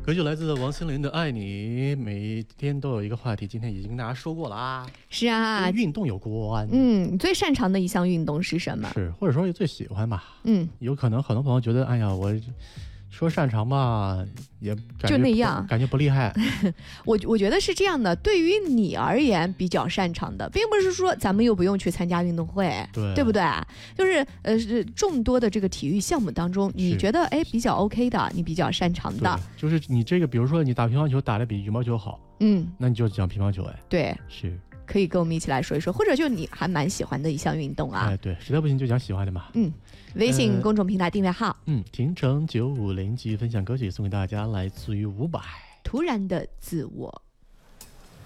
歌曲来自王心凌的《爱你》，每天都有一个话题，今天已经跟大家说过了啊。 是啊， 跟运动有关。 你最擅长的一项运动是什么？ 是，或者说最喜欢吧。有可能很多朋友觉得，哎呀，我说擅长吧，也感觉就那样， 感觉不厉害。 我觉得是这样的，对于你而言比较擅长的，并不是说咱们又不用去参加运动会，对不对？就是众多的这个体育项目当中，你觉得比较 OK 的，你比较擅长的， 就是你这个，比如说你打乒乓球打得比羽毛球好，那你就讲乒乓球。 对， 是。 可以跟我们一起来说一说，或者就你还蛮喜欢的一项运动啊。 对，实在不行就讲喜欢的嘛。 微信公众平台订阅号。 婷城950继续分享歌曲送给大家，来自于伍佰《 突然的自我》。